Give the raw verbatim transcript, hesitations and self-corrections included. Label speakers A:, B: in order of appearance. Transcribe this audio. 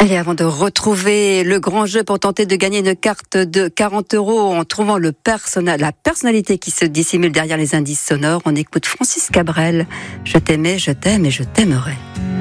A: Allez, avant de retrouver le grand jeu pour tenter de gagner une carte de quarante euros en trouvant le persona, la personnalité qui se dissimule derrière les indices sonores, on écoute Francis Cabrel. Je t'aimais, je t'aime et je t'aimerai.